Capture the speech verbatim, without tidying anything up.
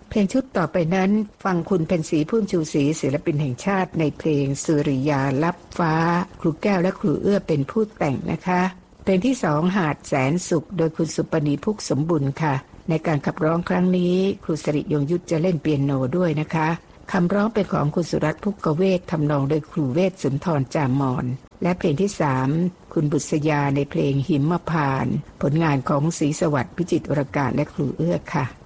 เพลงชุดต่อไปนั้นฟังคุณเพ็ญศรีพุ่มชูศรีศิลปินแห่งชาติในเพลงสุริยาลับฟ้าครูแก้วและครูเอื้อเป็นผู้แต่งนะคะเพลงที่สองหาดแสนสุขโดยคุณสุปณีพุกสมบุญค่ะในการขับร้องครั้งนี้ครูสริยงยุทธจะเล่นเปียโนด้วยนะคะคำร้องเป็นของคุณสุรัตน์ภุกเวททำนองโดยครูเวทสุนทรจามอนและเพลงที่สามคุณบุษยาในเพลงหิมพานต์ผลงานของศรีสวัสดิ์พิจิตรวรการและครูเอื้อค่ะ